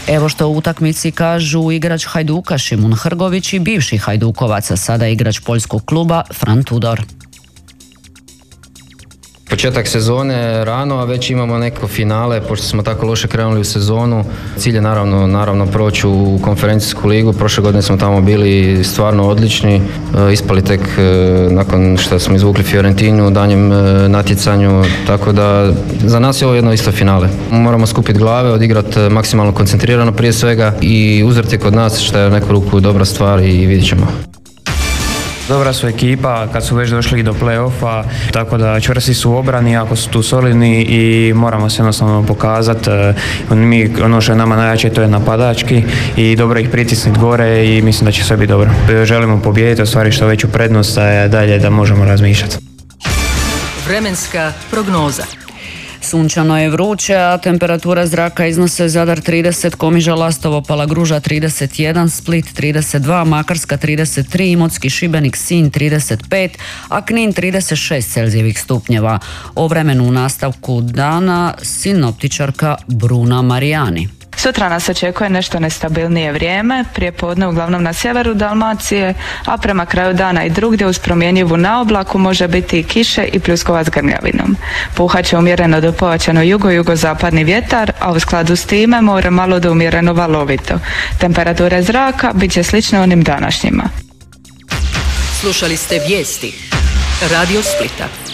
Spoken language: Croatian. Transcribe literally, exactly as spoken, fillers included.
Evo što u utakmici kažu igrač Hajduka Šimun Hrgović i bivši Hajdukovac, a sada igrač poljskog kluba Fran Tudor. Početak sezone rano, a već imamo neko finale, pošto smo tako loše krenuli u sezonu. Cilj je naravno, naravno proći u konferencijsku ligu. Prošle godine smo tamo bili stvarno odlični, ispali tek nakon što smo izvukli Fiorentinu u danjem natjecanju, tako da za nas je ovo jedno isto finale. Moramo skupiti glave, odigrati maksimalno koncentrirano prije svega i uzrati kod nas, što je u neku ruku dobra stvar, i vidit ćemo. Dobra su ekipa kad su već došli do play-offa, tako da čvrsti su u obrani, ako su tu solidni i moramo se jednostavno pokazati. Mi, ono što je nama najjače, to je napadački i dobro ih pritisniti gore i mislim da će sve biti dobro. Želimo pobijediti, ostvariti što veću prednost, a dalje da možemo razmišljati. Vremenska prognoza. Sunčano je vruće, a temperatura zraka iznose Zadar trideset, Komiža, Lastovo, Palagruža trideset jedan, Split trideset dva, Makarska trideset tri, Imotski, Šibenik, Sinj trideset pet, a Knin trideset šest Celzijevih stupnjeva. O vremenu u nastavku dana sinoptičarka Bruna Marijani. Sutra nas očekuje nešto nestabilnije vrijeme, prije podne uglavnom na sjeveru Dalmacije, a prema kraju dana i drugdje uz promjenjivu naoblaku može biti i kiše i pljuskova s grmljavinom. Puhat će umjereno do pojačano jugo-jugozapadni vjetar, a u skladu s time more malo do umjereno valovito. Temperature zraka bit će slične onim današnjima. Slušali ste vijesti Radio Splita.